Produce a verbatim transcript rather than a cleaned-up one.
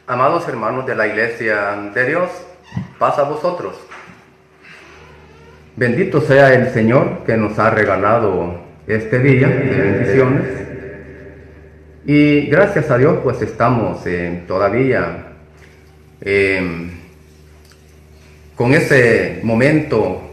Amados hermanos de la Iglesia de Dios, paz a vosotros. Bendito sea el Señor que nos ha regalado este día de bendiciones. Y gracias a Dios pues estamos eh, todavía eh, con ese momento